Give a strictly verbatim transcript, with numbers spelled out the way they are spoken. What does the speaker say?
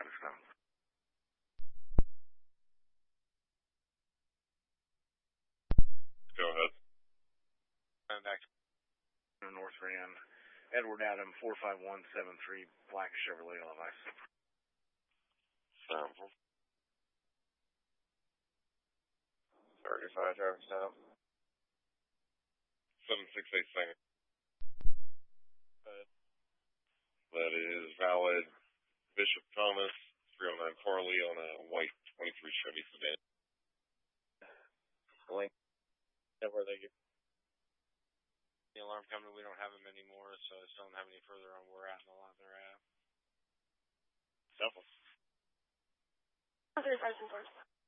seven. Go ahead. And back to North Rand. Edward Adam, four five one seven three, black Chevrolet Levi's. Sample. thirty-five traffic stop. seven six eight second. Good. That is valid. Bishop Thomas, three oh nine Farley on a white twenty-three Chevy sedan. Link. Yeah, where they get the alarm company, we don't have them anymore, so I just don't have any further on where we're at and the lot they're at. Simple. Other license